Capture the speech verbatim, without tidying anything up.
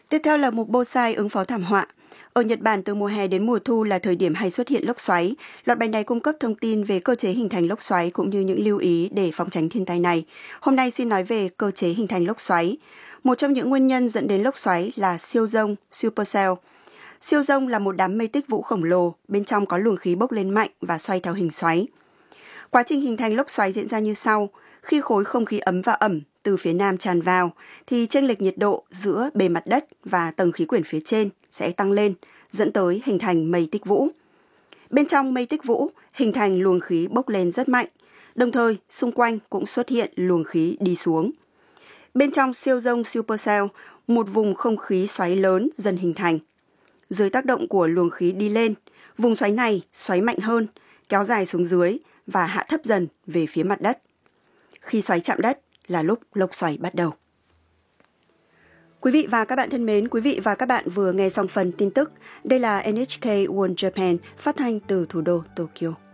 Tiếp theo là mục bonsai ứng phó thảm họa. Ở Nhật Bản, từ mùa hè đến mùa thu là thời điểm hay xuất hiện lốc xoáy. Loạt bài này cung cấp thông tin về cơ chế hình thành lốc xoáy cũng như những lưu ý để phòng tránh thiên tai này. Hôm nay xin nói về cơ chế hình thành lốc xoáy. Một trong những nguyên nhân dẫn đến lốc xoáy là siêu dông, supercell. Siêu dông là một đám mây tích vũ khổng lồ, bên trong có luồng khí bốc lên mạnh và xoay theo hình xoáy. Quá trình hình thành lốc xoáy diễn ra như sau. Khi khối không khí ấm và ẩm từ phía nam tràn vào, thì chênh lệch nhiệt độ giữa bề mặt đất và tầng khí quyển phía trên sẽ tăng lên, dẫn tới hình thành mây tích vũ. Bên trong mây tích vũ hình thành luồng khí bốc lên rất mạnh, đồng thời xung quanh cũng xuất hiện luồng khí đi xuống. Bên trong siêu dông supercell, một vùng không khí xoáy lớn dần hình thành. Dưới tác động của luồng khí đi lên, vùng xoáy này xoáy mạnh hơn, kéo dài xuống dưới và hạ thấp dần về phía mặt đất. Khi xoáy chạm đất là lúc lốc xoáy bắt đầu. Quý vị và các bạn thân mến, quý vị và các bạn vừa nghe xong phần tin tức. Đây là en hát ca World Japan phát thanh từ thủ đô Tokyo.